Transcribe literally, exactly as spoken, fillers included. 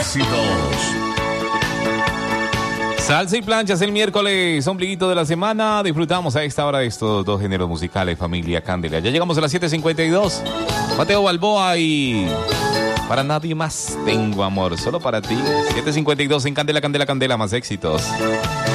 éxitos. Salsa y planchas el miércoles, ombliguito de la semana. Disfrutamos a esta hora de estos dos géneros musicales, familia Candela. Ya llegamos a las siete cincuenta y dos. Mateo Balboa y Para Nadie Más Tengo Amor, solo para ti. siete cincuenta y dos en Candela, Candela, Candela, más éxitos.